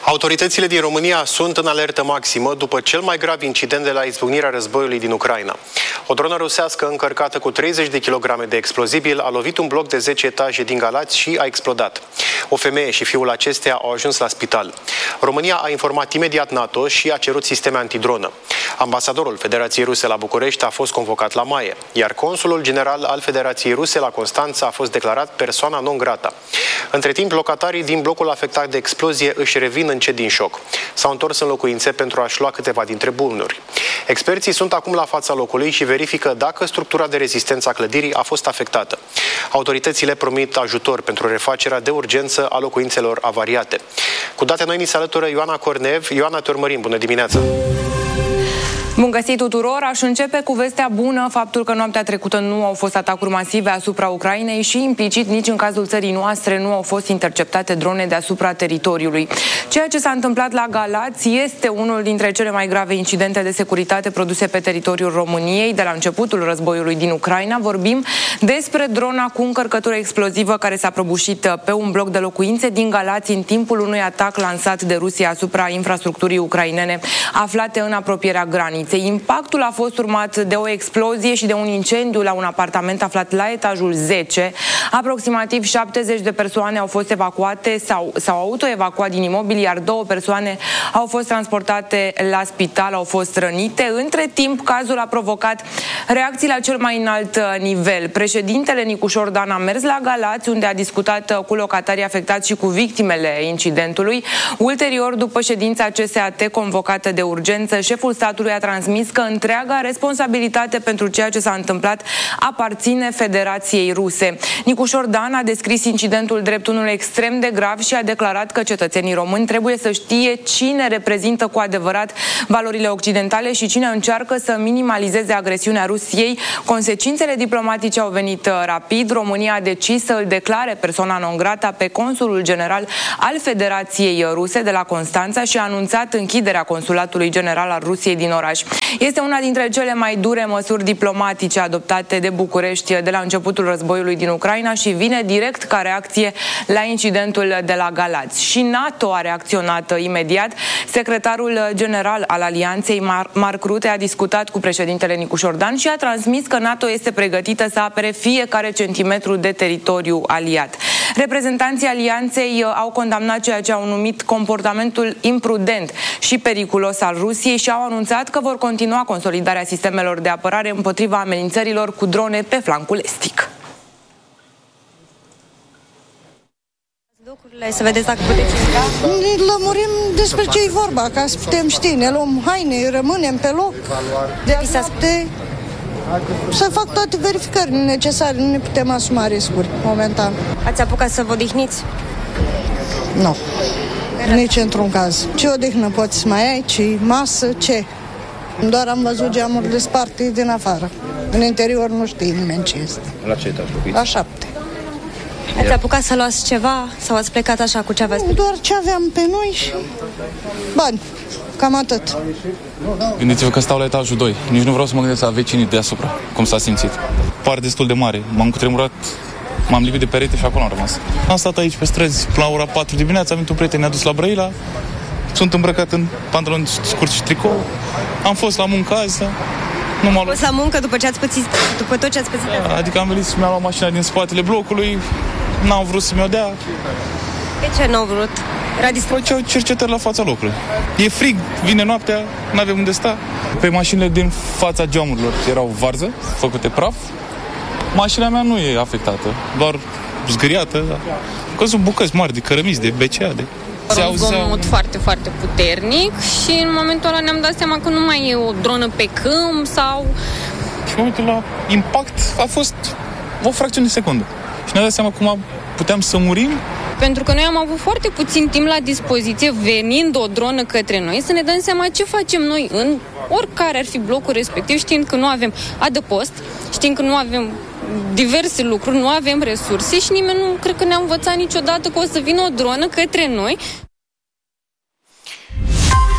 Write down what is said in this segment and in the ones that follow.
Autoritățile din România sunt în alertă maximă după cel mai grav incident de la izbucnirea războiului din Ucraina. O dronă rusească încărcată cu 30 de kilograme de explozibil a lovit un bloc de 10 etaje din Galați și a explodat. O femeie și fiul acesteia au ajuns la spital. România a informat imediat NATO și a cerut sisteme antidronă. Ambasadorul Federației Ruse la București a fost convocat la Maie, iar consulul general al Federației Ruse la Constanța a fost declarat persoana non grata. Între timp, locatarii din blocul afectat de explozie își revin încet din șoc. S-au întors în locuințe pentru a-și lua câteva dintre bunuri. Experții sunt acum la fața locului și verifică dacă structura de rezistență a clădirii a fost afectată. Autoritățile promit ajutor pentru refacerea de urgență a locuințelor avariate. Cu date noi ni se alătură Ioana Cornev. Ioana, te urmărim. Bună dimineața! Bun găsit tuturor! Aș începe cu vestea bună, faptul că noaptea trecută nu au fost atacuri masive asupra Ucrainei și implicit nici în cazul țării noastre nu au fost interceptate drone deasupra teritoriului. Ceea ce s-a întâmplat la Galați este unul dintre cele mai grave incidente de securitate produse pe teritoriul României de la începutul războiului din Ucraina. Vorbim despre drona cu încărcătură explozivă care s-a prăbușit pe un bloc de locuințe din Galați în timpul unui atac lansat de Rusia asupra infrastructurii ucrainene aflate în apropierea graniței. Impactul a fost urmat de o explozie și de un incendiu la un apartament aflat la etajul 10. Aproximativ 70 de persoane au fost evacuate sau s-au autoevacuat din imobil, iar 2 persoane au fost transportate la spital, au fost rănite. Între timp, cazul a provocat reacții la cel mai înalt nivel. Președintele Nicușor Dan a mers la Galați, unde a discutat cu locatarii afectați și cu victimele incidentului. Ulterior, după ședința CSAT convocată de urgență, șeful statului a transmis că întreaga responsabilitate pentru ceea ce s-a întâmplat aparține Federației Ruse. Nicușor Dan a descris incidentul drept unul extrem de grav și a declarat că cetățenii români trebuie să știe cine reprezintă cu adevărat valorile occidentale și cine încearcă să minimalizeze agresiunea Rusiei. Consecințele diplomatice au venit rapid. România a decis să îl declare persoana non grata pe consulul general al Federației Ruse de la Constanța și a anunțat închiderea consulatului general al Rusiei din oraș. Este una dintre cele mai dure măsuri diplomatice adoptate de București de la începutul războiului din Ucraina și vine direct ca reacție la incidentul de la Galați. Și NATO a reacționat imediat. Secretarul general al Alianței, Mark Rutte, a discutat cu președintele Nicușor Dan și a transmis că NATO este pregătită să apere fiecare centimetru de teritoriu aliat. Reprezentanții Alianței au condamnat ceea ce au numit comportamentul imprudent și periculos al Rusiei și au anunțat că vor continua consolidarea sistemelor de apărare împotriva amenințărilor cu drone pe flancul estic. Să vedeți dacă puteți. Ne lămurim despre ce e vorba, ca să putem ști. Ne luăm haine, rămânem pe loc. De noapte să fac toate verificările necesare. Nu ne putem asuma riscuri momentan. Ați apucat să vă odihniți? Nu. Nici într-un caz. Ce odihnă poți să mai ai? Ce masă? Ce? Doar am văzut geamurile sparte din afară. În interior nu știe nimeni ce este. La ce etaj locuiți? La 7. Ați apucat să luați ceva sau ați plecat așa cu ce aveți? Doar ce aveam pe noi și bani. Cam atât. Gândiți-vă că stau la etajul 2. Nici nu vreau să mă gândesc la vecinii deasupra, cum s-a simțit. Pare destul de mare. M-am cutremurat, m-am lipit de perete și acolo am rămas. Am stat aici pe străzi la ora 4 dimineața, am venit un prieten, ne-a dus la Brăila. Sunt îmbrăcat în pantaloni scurți și tricou. Am fost la muncă azi. Nu m-a luat. Fost la muncă după ce ați pățit, după tot ce ați pățit? Adică am venit și mi-a luat mașina din spatele blocului. N-au vrut să mi-o dea. De ce n-au vrut? Făceau cercetări la fața locului. E frig, vine noaptea, n-avem unde sta. Pe mașinile din fața geamurilor erau varză, făcute praf. Mașina mea nu e afectată, doar zgâriată. Că sunt bucăți mari de cărămizi, de BCA, de... Un zgomot foarte, foarte puternic și în momentul ăla ne-am dat seama că nu mai e o dronă pe câmp sau... Și în momentul ăla, impact a fost o fracțiune de secundă. Și ne-am dat seama cum puteam să murim. Pentru că noi am avut foarte puțin timp la dispoziție, venind o dronă către noi, să ne dăm seama ce facem noi în oricare ar fi blocul respectiv, știind că nu avem adăpost, știind că nu avem diverse lucruri, nu avem resurse și nimeni nu cred că ne-a învățat niciodată că o să vină o dronă către noi.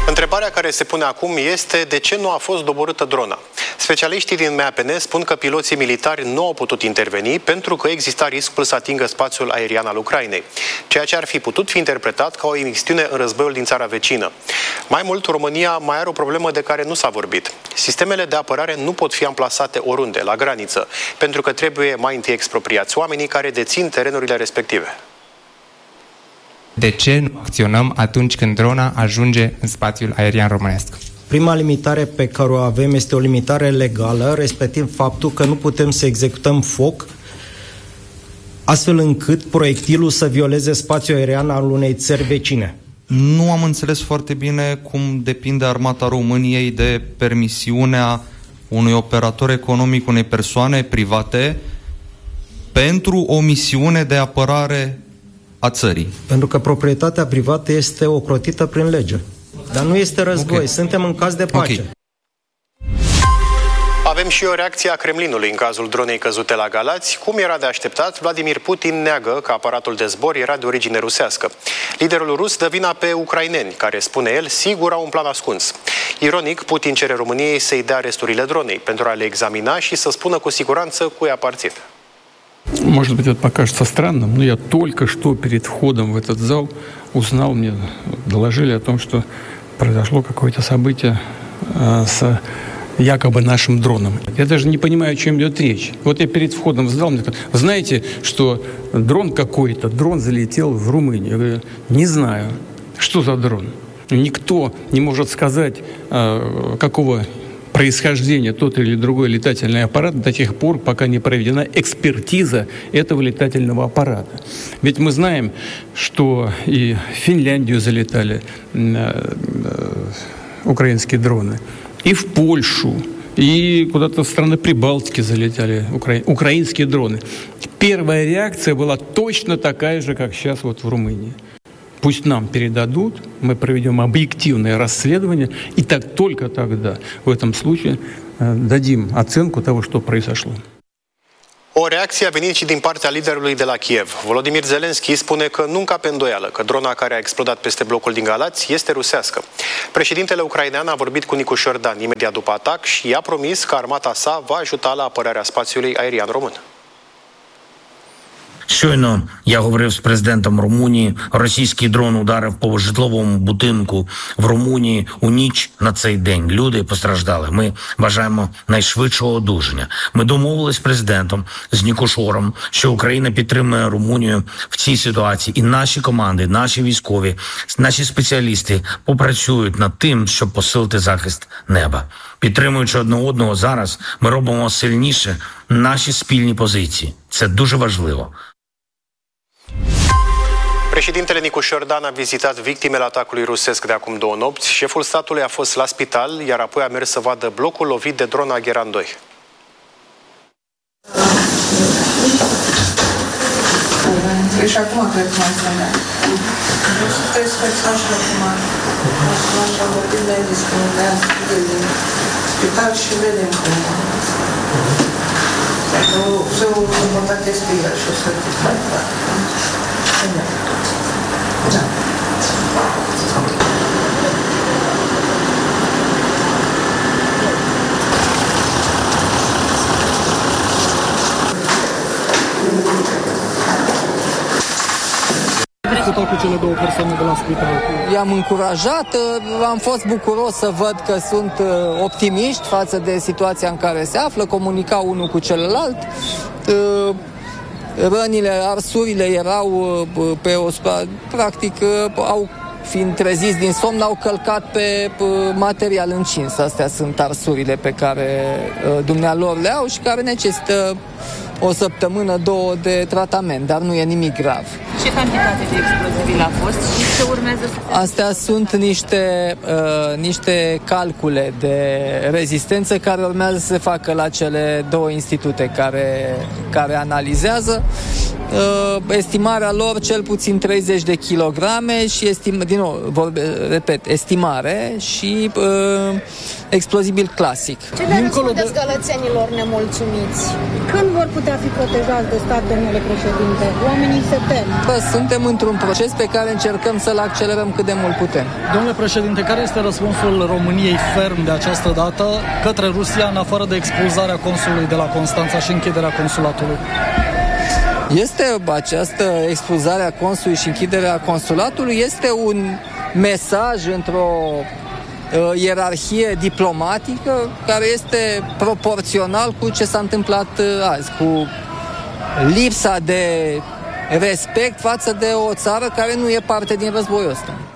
Întrebarea care se pune acum este de ce nu a fost doborâtă drona. Specialiștii din MAPN spun că piloții militari nu au putut interveni pentru că exista riscul să atingă spațiul aerian al Ucrainei, ceea ce ar fi putut fi interpretat ca o imixtiune în războiul din țara vecină. Mai mult, România mai are o problemă de care nu s-a vorbit. Sistemele de apărare nu pot fi amplasate oriunde, la graniță, pentru că trebuie mai întâi expropriați oamenii care dețin terenurile respective. De ce nu acționăm atunci când drona ajunge în spațiul aerian românesc? Prima limitare pe care o avem este o limitare legală, respectiv faptul că nu putem să executăm foc astfel încât proiectilul să violeze spațiul aerian al unei țări vecine. Nu am înțeles foarte bine cum depinde Armata României de permisiunea unui operator economic, unei persoane private, pentru o misiune de apărare a țării. Pentru că proprietatea privată este ocrotită prin lege. Dar nu este război, okay. Suntem în caz de pace. Okay. Avem și o reacție a Kremlinului în cazul dronei căzute la Galați. Cum era de așteptat, Vladimir Putin neagă că aparatul de zbor era de origine rusească. Liderul rus dă vina pe ucraineni, care, spune el, sigur au un plan ascuns. Ironic, Putin cere României să-i dea resturile dronei pentru a le examina și să spună cu siguranță cui aparțin. Может быть, это покажется странным, но я только что перед входом в этот зал узнал, мне доложили о том, что произошло какое-то событие с якобы нашим дроном. Я даже не понимаю, о чем идет речь. Вот я перед входом в зал, мне сказали, вы знаете, что дрон какой-то, дрон залетел в Румынию. Я говорю, не знаю, что за дрон. Никто не может сказать, какого происхождения тот или другой летательный аппарат до тех пор, пока не проведена экспертиза этого летательного аппарата. Ведь мы знаем, что и в Финляндию залетали украинские дроны, и в Польшу, и куда-то в страны Прибалтики залетали украинские дроны. Первая реакция была точно такая же, как сейчас вот в Румынии. Пусть нам передадут, мы проведем объективное расследование, и только тогда, в этом случае, дадим оценку того, что произошло. O reacție a venit și din partea liderului de la Kiev. Volodymyr Zelensky spune că nu încape îndoială că drona care a explodat peste blocul din Galați este rusească. Președintele ucrainean a vorbit cu Nicu Șordan imediat după atac și i-a promis că armata sa va ajuta la apărarea spațiului aerian român. Щойно я говорив з президентом Румунії, російський дрон ударив по житловому будинку в Румунії у ніч на цей день. Люди постраждали. Ми бажаємо найшвидшого одужання. Ми домовились з президентом, з Нікушором, що Україна підтримує Румунію в цій ситуації. І наші команди, наші військові, наші спеціалісти попрацюють над тим, щоб посилити захист неба. Підтримуючи одне одного зараз, ми робимо сильніше наші спільні позиції. Це дуже важливо. Președintele Nicu Șordan a vizitat victimele atacului rusesc de acum 2 nopți. Șeful statului a fost la spital, iar apoi a mers să vadă blocul lovit de drona Gheran 2. Și acum cred că mai sunt. Trebuie să faci așa acum. Așa vorbim de discriminare din spital și vedem cum. Se o contactez pe el și o să mai fac. Da. Cu cele 2 persoane de la spital. I-am încurajat, am fost bucuros să văd că sunt optimiști față de situația în care se află, comunicau unul cu celălalt. Rănile, arsurile erau pe o practic au fiind treziți din somn, au călcat pe material încins. Astea sunt arsurile pe care dumnealor le au și care necesită o săptămână, 2 de tratament, dar nu e nimic grav. Ce cantitate de explozibil a fost și ce urmează să... Astea sunt niște calcule de rezistență care urmează să se facă la cele 2 institute care analizează. Estimarea lor cel puțin 30 de kilograme și estimare și explozibil clasic. Ce le răspundeți gălățenilor nemulțumiți? Când vor putea fi protejați de stat, domnule președinte? Oamenii se tem. suntem într-un proces pe care încercăm să-l accelerăm cât de mult putem. Domnule președinte, care este răspunsul României ferm de această dată către Rusia, în afară de expulzarea consulului de la Constanța și închiderea consulatului? Această expulzare a consulului și închiderea consulatului este un mesaj într-o ierarhie diplomatică care este proporțional cu ce s-a întâmplat azi, cu lipsa de respect față de o țară care nu e parte din războiul ăsta.